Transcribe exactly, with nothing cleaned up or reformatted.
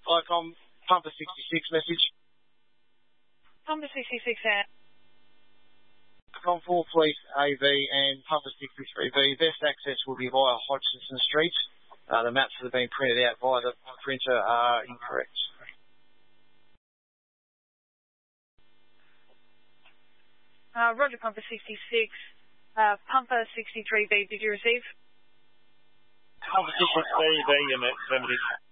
Icom, Pumper sixty-six message. Pumper sixty-six out. Com four Fleet A V and Pumper sixty-three V. Best access will be via Hodgson Street. Uh, the maps that have been printed out via the printer are incorrect. Uh, Roger, Pumper sixty-six. Uh, Pumper sixty-three V, did you receive? Pumper sixty-three V, affirmative.